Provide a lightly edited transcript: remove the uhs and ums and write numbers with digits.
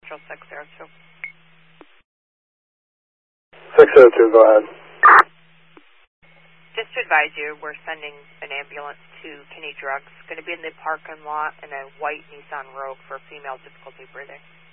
602. 602, go ahead. Just to advise you, we're sending an ambulance to Kinney Drugs. It's going to be in the parking lot in a white Nissan Rogue for female difficulty breathing.